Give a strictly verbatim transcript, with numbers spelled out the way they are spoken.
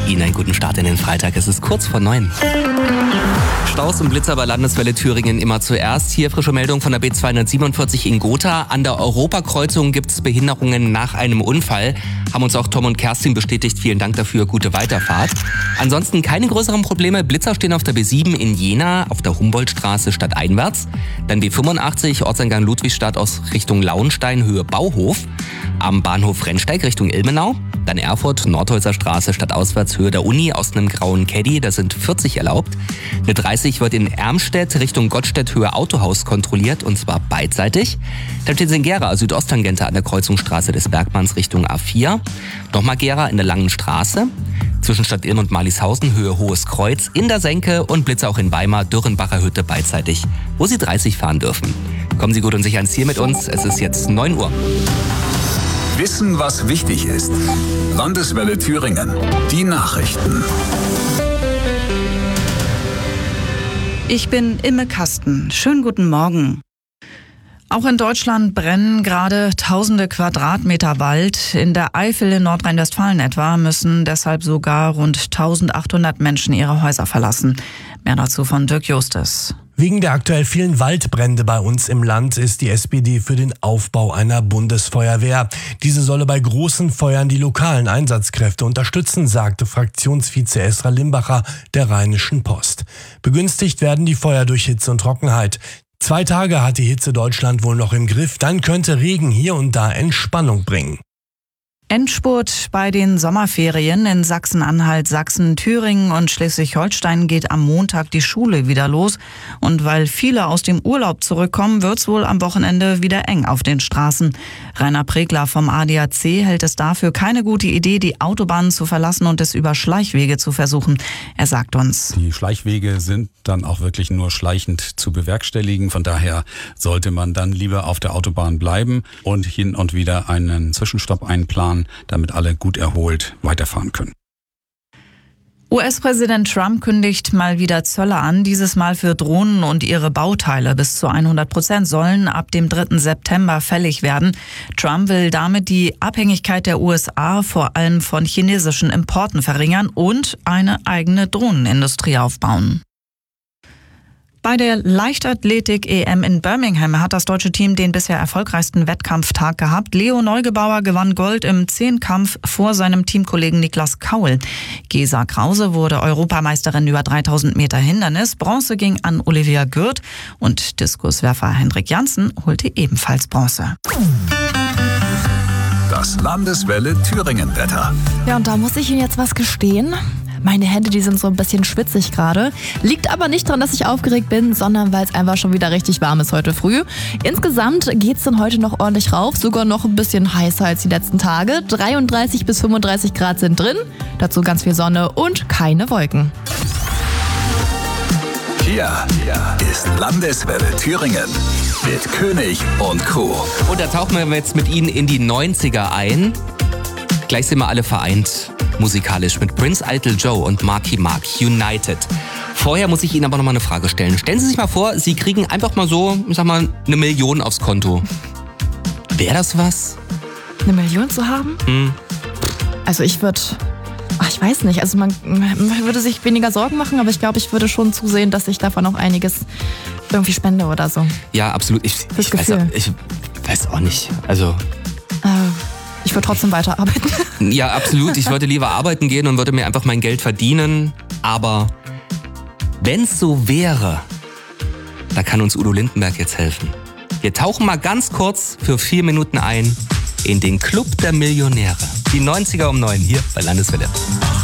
Ihnen einen guten Start in den Freitag. Es ist kurz vor neun. Staus und Blitzer bei Landeswelle Thüringen immer zuerst. Hier frische Meldung von der B zweihundertsiebenundvierzig in Gotha. An der Europakreuzung gibt es Behinderungen nach einem Unfall. Haben uns auch Tom und Kerstin bestätigt. Vielen Dank dafür. Gute Weiterfahrt. Ansonsten keine größeren Probleme. Blitzer stehen auf der B sieben in Jena, auf der Humboldtstraße stadteinwärts. Dann B fünfundachtzig, Ortseingang Ludwigstadt aus Richtung Lauenstein, Höhe Bauhof. Am Bahnhof Rennsteig Richtung Ilmenau. Dann Erfurt, Nordholzer Straße stadtauswärts, Höhe der Uni, aus einem grauen Caddy, da sind vierzig erlaubt. Eine dreißig wird in Ermstedt Richtung Gottstedt, Höhe Autohaus kontrolliert, und zwar beidseitig. Dann steht es in Gera, Südosttangente an der Kreuzungsstraße des Bergmanns Richtung A vier. Nochmal Gera in der Langen Straße. Zwischen Stadt Ilm und Marlishausen, Höhe Hohes Kreuz, in der Senke, und Blitzer auch in Weimar, Dürrenbacher Hütte beidseitig, wo Sie dreißig fahren dürfen. Kommen Sie gut und sicher ans Ziel mit uns, es ist jetzt neun Uhr. Wissen, was wichtig ist. Landeswelle Thüringen. Die Nachrichten. Ich bin Imme Kasten. Schönen guten Morgen. Auch in Deutschland brennen gerade tausende Quadratmeter Wald. In der Eifel in Nordrhein-Westfalen etwa müssen deshalb sogar rund eintausendachthundert Menschen ihre Häuser verlassen. Mehr dazu von Dirk Justus. Wegen der aktuell vielen Waldbrände bei uns im Land ist die S P D für den Aufbau einer Bundesfeuerwehr. Diese solle bei großen Feuern die lokalen Einsatzkräfte unterstützen, sagte Fraktionsvize Esra Limbacher der Rheinischen Post. Begünstigt werden die Feuer durch Hitze und Trockenheit. Zwei Tage hat die Hitze Deutschland wohl noch im Griff, dann könnte Regen hier und da Entspannung bringen. Endspurt bei den Sommerferien in Sachsen-Anhalt, Sachsen, Thüringen und Schleswig-Holstein geht am Montag die Schule wieder los. Und weil viele aus dem Urlaub zurückkommen, wird's wohl am Wochenende wieder eng auf den Straßen. Rainer Pregler vom A D A C hält es dafür keine gute Idee, die Autobahnen zu verlassen und es über Schleichwege zu versuchen. Er sagt uns: Die Schleichwege sind dann auch wirklich nur schleichend zu bewerkstelligen. Von daher sollte man dann lieber auf der Autobahn bleiben und hin und wieder einen Zwischenstopp einplanen, damit alle gut erholt weiterfahren können. U S-Präsident Trump kündigt mal wieder Zölle an, dieses Mal für Drohnen und ihre Bauteile. Bis zu hundert Prozent sollen ab dem dritten September fällig werden. Trump will damit die Abhängigkeit der U S A vor allem von chinesischen Importen verringern und eine eigene Drohnenindustrie aufbauen. Bei der Leichtathletik-E M in Birmingham hat das deutsche Team den bisher erfolgreichsten Wettkampftag gehabt. Leo Neugebauer gewann Gold im Zehnkampf vor seinem Teamkollegen Niklas Kaul. Gesa Krause wurde Europameisterin über dreitausend Meter Hindernis. Bronze ging an Olivia Gürt und Diskuswerfer Hendrik Janssen holte ebenfalls Bronze. Das Landeswelle Thüringen-Wetter. Ja, und da muss ich Ihnen jetzt was gestehen. Meine Hände, die sind so ein bisschen schwitzig gerade. Liegt aber nicht daran, dass ich aufgeregt bin, sondern weil es einfach schon wieder richtig warm ist heute früh. Insgesamt geht's dann heute noch ordentlich rauf, sogar noch ein bisschen heißer als die letzten Tage. dreiunddreißig bis fünfunddreißig Grad sind drin, dazu ganz viel Sonne und keine Wolken. Hier ist Landeswelle Thüringen mit König und Co. Und da tauchen wir jetzt mit Ihnen in die neunziger ein. Gleich sind wir alle vereint, musikalisch, mit Prince, Eitel Joe und Marky Mark, United. Vorher muss ich Ihnen aber noch mal eine Frage stellen. Stellen Sie sich mal vor, Sie kriegen einfach mal so, ich sag mal, eine Million aufs Konto. Wäre das was? Eine Million zu haben? Hm. Also ich würde, ich weiß nicht, also man, man würde sich weniger Sorgen machen, aber ich glaube, ich würde schon zusehen, dass ich davon auch einiges irgendwie spende oder so. Ja, absolut. Ich, Fürs ich, weiß, Gefühl. auch- ich weiß auch nicht. Also... Äh, ich würde trotzdem weiterarbeiten. Ja, absolut. Ich würde lieber arbeiten gehen und würde mir einfach mein Geld verdienen. Aber wenn es so wäre, da kann uns Udo Lindenberg jetzt helfen. Wir tauchen mal ganz kurz für vier Minuten ein in den Club der Millionäre. Die neunziger um neun hier bei Landeswelle.